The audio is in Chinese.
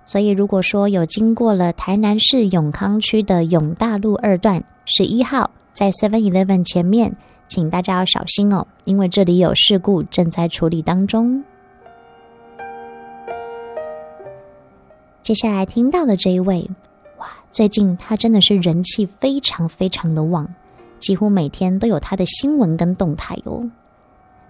所以如果说有经过了台南市永康区的永大路2段11号，在 7-Eleven 前面，请大家要小心哦，因为这里有事故正在处理当中。接下来听到的这一位，哇，最近他真的是人气非常非常的旺，几乎每天都有他的新闻跟动态哦。